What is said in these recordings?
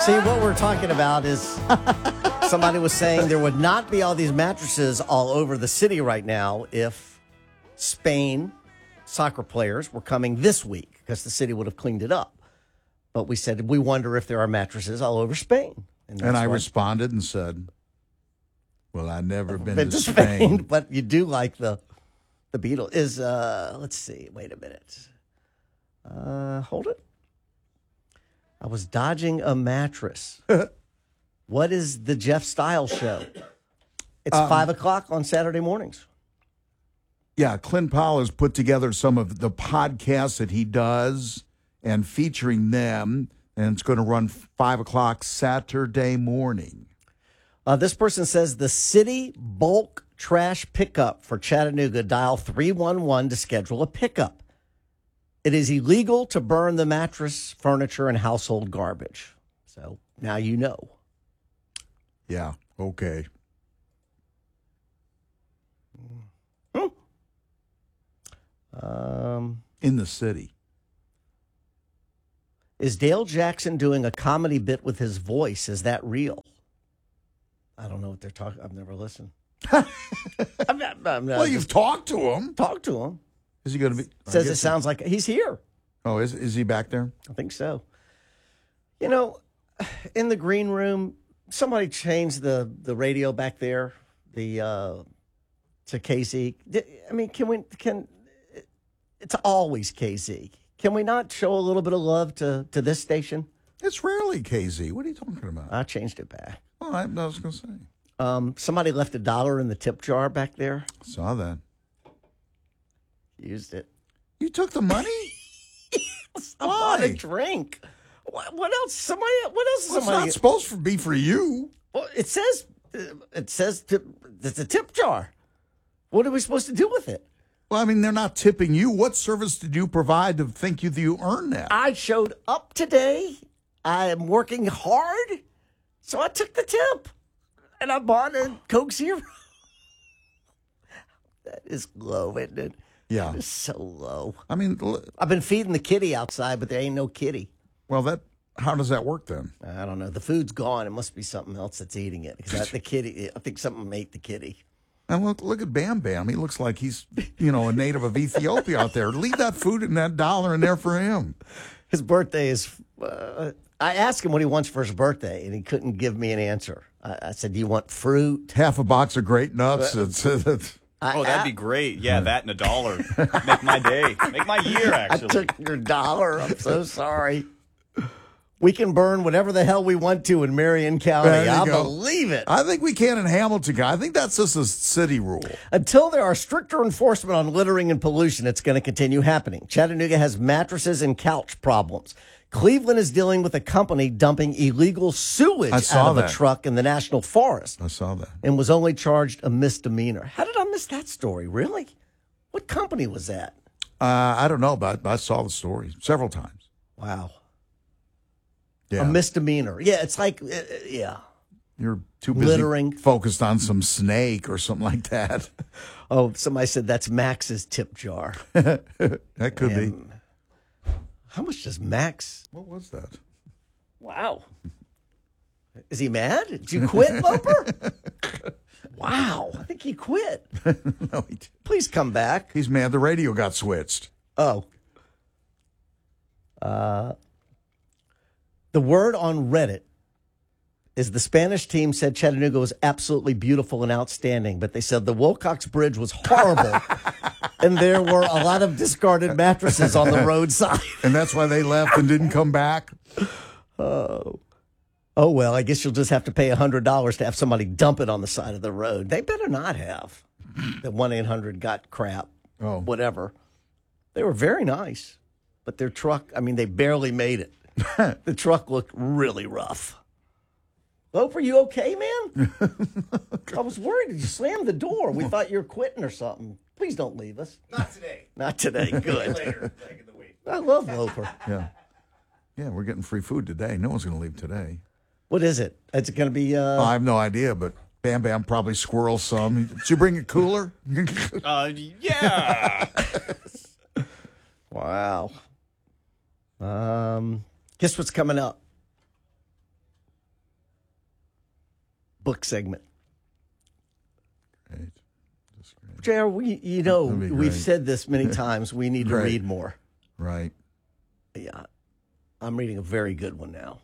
See, what we're talking about is somebody was saying there would not be all these mattresses all over the city right now if Spain soccer players were coming this week because the city would have cleaned it up. But we said, we wonder if there are mattresses all over Spain. And I responded and said, well, I've never been to Spain. But you do like the Beatles. Let's see. Wait a minute. Hold it. I was dodging a mattress. What is the Jeff Styles show? It's 5 o'clock on Saturday mornings. Yeah, Clint Powell has put together some of the podcasts that he does and featuring them, and it's going to run 5 o'clock Saturday morning. This person says the city bulk trash pickup for Chattanooga. Dial 311 to schedule a pickup. It is illegal to burn the mattress, furniture, and household garbage. So now you know. Yeah, okay. In the city. Is Dale Jackson doing a comedy bit with his voice? Is that real? I don't know what they're talking. I've never listened. I'm not, well, you've talked to him. Talked to him. Is he going to be? Says it sounds like he's here. Oh, is he back there? I think so. You know, in the green room, somebody changed the radio back there to KZ. I mean, it's always KZ. Can we not show a little bit of love to this station? It's rarely KZ. What are you talking about? I changed it back. Oh, I was going to say. Somebody left $1 in the tip jar back there. Saw that. Used it. You took the money? I bought a drink. What else? What else is Well, somebody? it's not supposed to be for you. Well, it says it's a tip jar. What are we supposed to do with it? Well, I mean, they're not tipping you. What service did you provide to think you earned that? I showed up today. I am working hard, so I took the tip, and I bought a Coke Zero. That is low, isn't it? Yeah. It's so low. I mean, I've been feeding the kitty outside, but there ain't no kitty. Well, how does that work then? I don't know. The food's gone. It must be something else that's eating it. Because the kitty, I think something ate the kitty. And look at Bam Bam. He looks like he's, a native of Ethiopia out there. Leave that food and that $1 in there for him. His birthday is, I asked him what he wants for his birthday, and he couldn't give me an answer. I said, do you want fruit? Half a box of Great Nuts. That'd be great. Yeah, that and $1. Make my day. Make my year, actually. I took your $1. I'm so sorry. We can burn whatever the hell we want to in Marion County. I believe it. I think we can in Hamilton. I think that's just a city rule. Until there are stricter enforcement on littering and pollution, it's going to continue happening. Chattanooga has mattresses and couch problems. Cleveland is dealing with a company dumping illegal sewage out of a truck in the national forest. I saw that. And was only charged a misdemeanor. How did I miss that story? Really? What company was that? I don't know, but I saw the story several times. Wow. Yeah. A misdemeanor. Yeah, it's like, yeah. You're too busy littering, focused on some snake or something like that. Oh, somebody said that's Max's tip jar. That could be. How much does Max? What was that? Wow. Is he mad? Did you quit, Loper? Wow. I think he quit. No, he didn't. Please come back. He's mad the radio got switched. Oh. The word on Reddit is the Spanish team said Chattanooga was absolutely beautiful and outstanding, but they said the Wilcox Bridge was horrible, and there were a lot of discarded mattresses on the roadside. And that's why they left and didn't come back? Oh, well, I guess you'll just have to pay $100 to have somebody dump it on the side of the road. They better not have. The 1-800 got crap, whatever. They were very nice, but their truck, they barely made it. The truck looked really rough. Lope, are you okay, man? I was worried. You slammed the door. We thought you were quitting or something. Please don't leave us. Not today. Not today. Good. Later in the week. I love Loper. Yeah. Yeah, we're getting free food today. No one's going to leave today. What is it? Is it going to be... I have no idea, but Bam Bam probably squirrels some. Did you bring a cooler? Yeah. Wow. Guess what's coming up? book segment. Great. JR, we've said this many times. We need to read more. Right. Yeah. I'm reading a very good one now.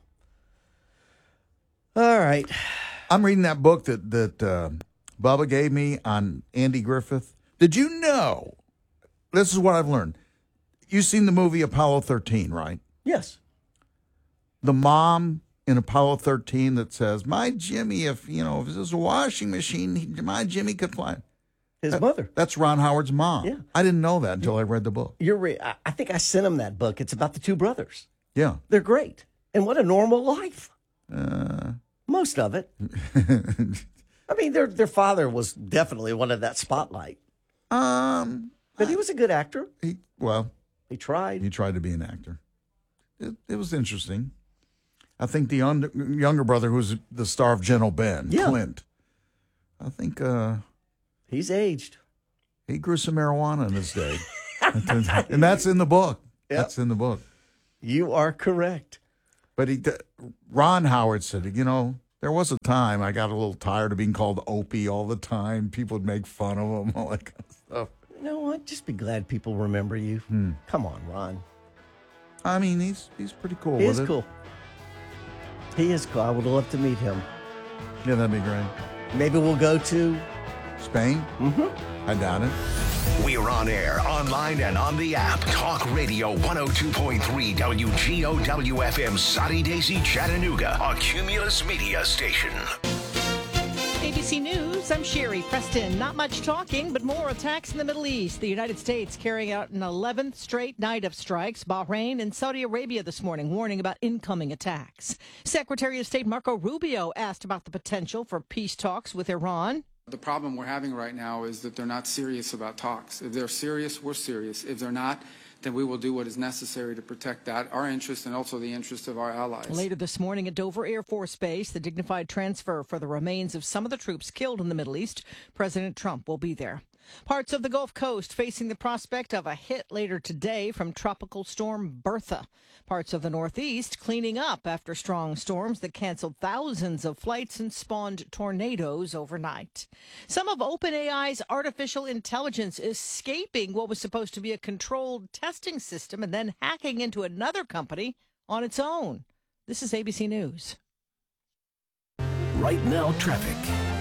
All right. I'm reading that book that Bubba gave me on Andy Griffith. Did you know? This is what I've learned. You've seen the movie Apollo 13, right? Yes. The mom in Apollo 13 that says, "My Jimmy, if this was a washing machine, my Jimmy could fly." His mother. That's Ron Howard's mom. Yeah. I didn't know that until I read the book. I think I sent him that book. It's about the two brothers. Yeah. They're great. And what a normal life. Most of it. I mean, their father was definitely one of that spotlight. But he was a good actor. He tried. He tried to be an actor. It was interesting. I think the younger brother, who's the star of Gentle Ben, Clint, I think he's aged. He grew some marijuana in his day. And that's in the book. Yep. That's in the book. You are correct. But Ron Howard said, there was a time I got a little tired of being called Opie all the time. People would make fun of him, all that kind of stuff. You know what? Just be glad people remember you. Come on, Ron. I mean, he's pretty cool He with is it. cool. He is cool. I would love to meet him. Yeah, that'd be great. Maybe we'll go to Spain? Mm-hmm. I doubt it. We're on air, online, and on the app. Talk Radio 102.3 WGOW-FM, Soddy Daisy, Chattanooga, a Cumulus Media station. ABC News, I'm Sherry Preston. Not much talking, but more attacks in the Middle East. The United States carrying out an 11th straight night of strikes. Bahrain and Saudi Arabia this morning warning about incoming attacks. Secretary of State Marco Rubio asked about the potential for peace talks with Iran. The problem we're having right now is that they're not serious about talks. If they're serious, we're serious. If they're not, then we will do what is necessary to protect our interest and also the interest of our allies. Later this morning at Dover Air Force Base, the dignified transfer for the remains of some of the troops killed in the Middle East. President Trump will be there. Parts of the Gulf Coast facing the prospect of a hit later today from Tropical Storm Bertha. Parts of the Northeast cleaning up after strong storms that canceled thousands of flights and spawned tornadoes overnight. Some of OpenAI's artificial intelligence escaping what was supposed to be a controlled testing system and then hacking into another company on its own. This is ABC News. Right now, traffic.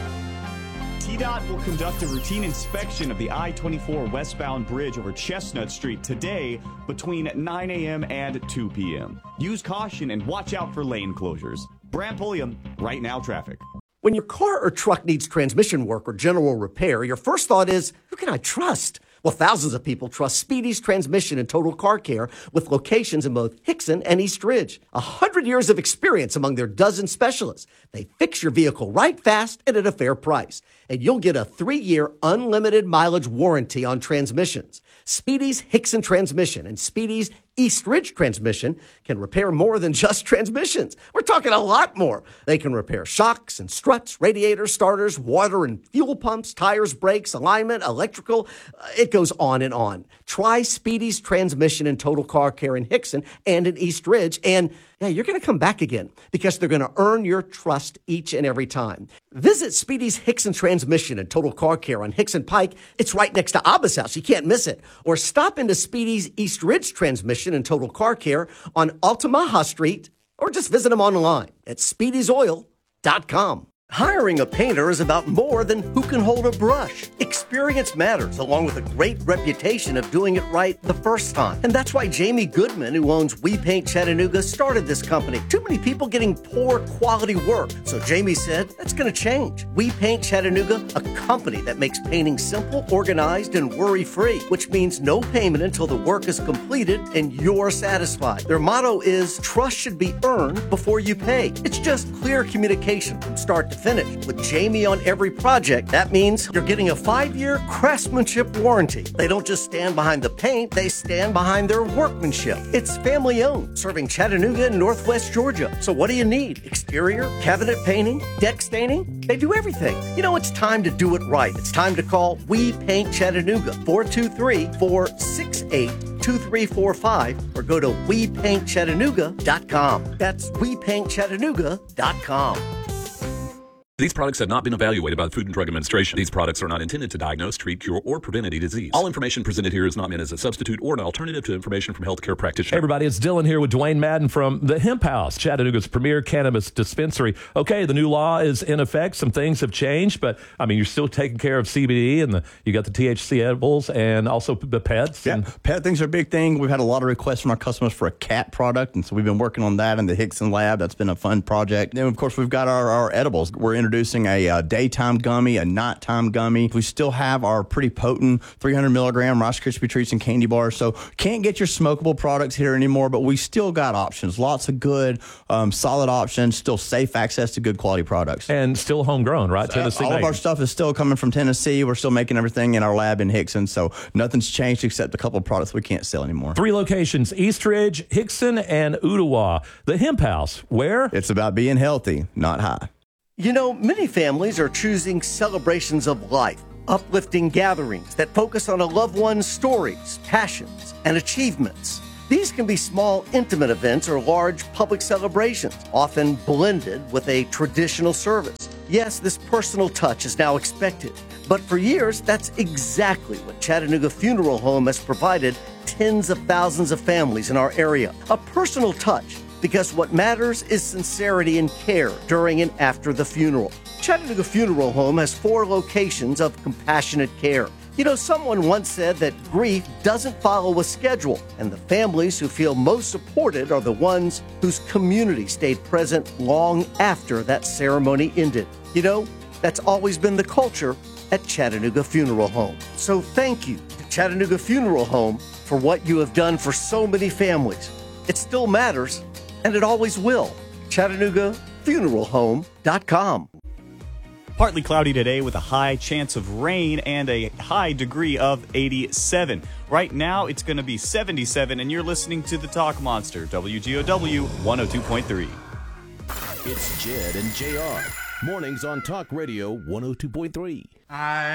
TDOT will conduct a routine inspection of the I-24 westbound bridge over Chestnut Street today between 9 a.m. and 2 p.m. Use caution and watch out for lane closures. Brant Pulliam, Right Now Traffic. When your car or truck needs transmission work or general repair, your first thought is, who can I trust? Well, thousands of people trust Speedy's Transmission and Total Car Care with locations in both Hickson and East Ridge. 100 years of experience among their dozen specialists. They fix your vehicle right fast and at a fair price. And you'll get a 3-year unlimited mileage warranty on transmissions. Speedy's Hickson Transmission and Speedy's East Ridge Transmission can repair more than just transmissions. We're talking a lot more. They can repair shocks and struts, radiators, starters, water and fuel pumps, tires, brakes, alignment, electrical. It goes on and on. Try Speedy's Transmission and Total Car Care in Hickson and in East Ridge, and you're going to come back again because they're going to earn your trust each and every time. Visit Speedy's Hickson Transmission and Total Car Care on Hickson Pike. It's right next to Abba's house. You can't miss it. Or stop into Speedy's East Ridge Transmission and Total Car Care on Altamaha Street, or just visit them online at speedysoil.com. Hiring a painter is about more than who can hold a brush. Experience matters, along with a great reputation of doing it right the first time. And that's why Jamie Goodman, who owns We Paint Chattanooga, started this company. Too many people getting poor quality work. So Jamie said, that's going to change. We Paint Chattanooga, a company that makes painting simple, organized, and worry-free, which means no payment until the work is completed and you're satisfied. Their motto is, trust should be earned before you pay. It's just clear communication from start to finish. With Jamie on every project, that means you're getting a 5-year craftsmanship warranty. They don't just stand behind the paint, they stand behind their workmanship. It's family owned, serving Chattanooga and Northwest Georgia. So what do you need? Exterior, cabinet painting, deck staining? They do everything. You know, it's time to do it right. It's time to call We Paint Chattanooga, 423-468-2345, or go to WePaintChattanooga.com. That's WePaintChattanooga.com. These products have not been evaluated by the Food and Drug Administration. These products are not intended to diagnose, treat, cure, or prevent any disease. All information presented here is not meant as a substitute or an alternative to information from healthcare practitioners. Hey everybody, it's Dylan here with Dwayne Madden from the Hemp House, Chattanooga's premier cannabis dispensary. Okay, the new law is in effect. Some things have changed, but I mean, you're still taking care of CBD and you got the THC edibles and also the pets. Yeah, pet things are a big thing. We've had a lot of requests from our customers for a cat product, and so we've been working on that in the Hickson lab. That's been a fun project. Then, of course, we've got our edibles. We're introducing a daytime gummy, a nighttime gummy. We still have our pretty potent 300 milligram Rice Krispie treats and candy bars. So can't get your smokable products here anymore, but we still got options. Lots of good, solid options. Still safe access to good quality products. And still homegrown, right? Tennessee all of our stuff is still coming from Tennessee. We're still making everything in our lab in Hickson. So nothing's changed except a couple of products we can't sell anymore. 3 locations, Eastridge, Hickson, and Ooltewah. The Hemp House, where? It's about being healthy, not high. You know, many families are choosing celebrations of life, uplifting gatherings that focus on a loved one's stories, passions, and achievements. These can be small, intimate events or large public celebrations, often blended with a traditional service. Yes, this personal touch is now expected, but for years, that's exactly what Chattanooga Funeral Home has provided tens of thousands of families in our area. A personal touch, because what matters is sincerity and care during and after the funeral. Chattanooga Funeral Home has 4 locations of compassionate care. You know, someone once said that grief doesn't follow a schedule, and the families who feel most supported are the ones whose community stayed present long after that ceremony ended. You know, that's always been the culture at Chattanooga Funeral Home. So thank you to Chattanooga Funeral Home for what you have done for so many families. It still matters, and it always will. ChattanoogaFuneralHome.com. Partly cloudy today with a high chance of rain and a high degree of 87. Right now, it's going to be 77, and you're listening to the Talk Monster, WGOW 102.3. It's Jed and JR. Mornings on Talk Radio 102.3.